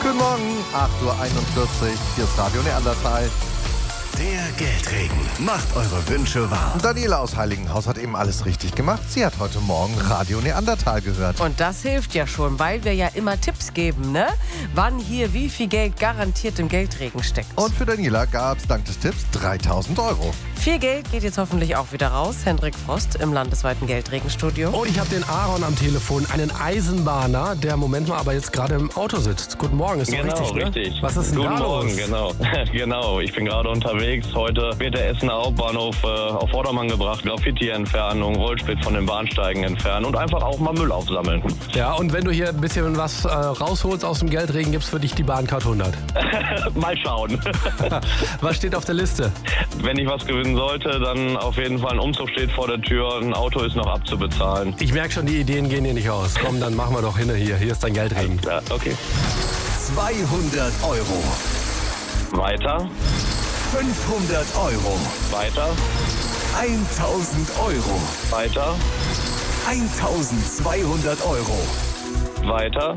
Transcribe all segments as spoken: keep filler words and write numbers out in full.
Guten Morgen, acht Uhr einundvierzig, hier ist Radio Neandertal. Der Geldregen macht eure Wünsche wahr. Daniela aus Heiligenhaus hat eben alles richtig gemacht. Sie hat heute Morgen Radio Neandertal gehört. Und das hilft ja schon, weil wir ja immer Tipps geben, ne? Wann hier wie viel Geld garantiert im Geldregen steckt. Und für Daniela gab es dank des Tipps dreitausend Euro. Viel Geld geht jetzt hoffentlich auch wieder raus. Hendrik Frost im landesweiten Geldregenstudio. Und ich habe den Aaron am Telefon, einen Eisenbahner, der, Moment mal, aber jetzt gerade im Auto sitzt. Guten Morgen, ist doch Genau, richtig, ne? richtig. Was ist denn Guten da Morgen, los? genau. genau, ich bin gerade unterwegs. Heute wird der Essener Hauptbahnhof äh, auf Vordermann gebracht, Graffiti-Entfernung, Rollsplit von den Bahnsteigen entfernen und einfach auch mal Müll aufsammeln. Ja, und wenn du hier ein bisschen was äh, rausholst aus dem Geldregen, gibt's für dich die Bahncard hundert. Mal schauen. Was steht auf der Liste? Wenn ich was gewinnen sollte, dann auf jeden Fall ein Umzug steht vor der Tür, ein Auto ist noch abzubezahlen. Ich merke schon, die Ideen gehen hier nicht aus. Komm, dann machen wir doch hinter hier. Hier ist dein Geldregen. Ja, okay. zweihundert Euro. Weiter, fünfhundert Euro. weiter, tausend Euro. weiter, eintausendzweihundert Euro. weiter.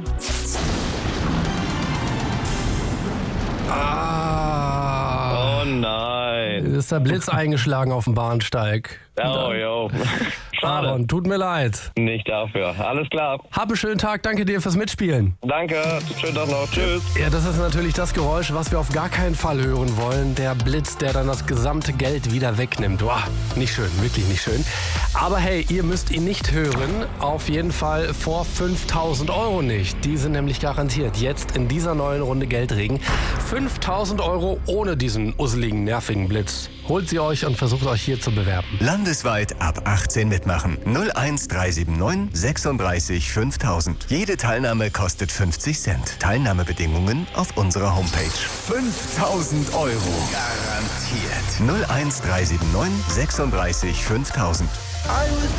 Ah, Oh nein. ist der Blitz eingeschlagen auf dem Bahnsteig. Oh, jo. Schade. Aaron, tut mir leid. Nicht dafür. Alles klar. Hab einen schönen Tag, danke dir fürs Mitspielen. Danke. Schönen Tag noch. Tschüss. Ja, das ist natürlich das Geräusch, was wir auf gar keinen Fall hören wollen. Der Blitz, der dann das gesamte Geld wieder wegnimmt. Boah, nicht schön, wirklich nicht schön. Aber hey, ihr müsst ihn nicht hören. Auf jeden Fall vor fünftausend Euro nicht. Die sind nämlich garantiert jetzt in dieser neuen Runde Geldregen. fünftausend Euro ohne diesen usseligen, nervigen Blitz. Holt sie euch und versucht euch hier zu bewerben. Landesweit ab achtzehn mitmachen. null eins drei sieben neun sechsunddreißig fünftausend. Jede Teilnahme kostet fünfzig Cent. Teilnahmebedingungen auf unserer Homepage. fünftausend Euro. Garantiert. null eins drei sieben neun sechsunddreißig fünftausend.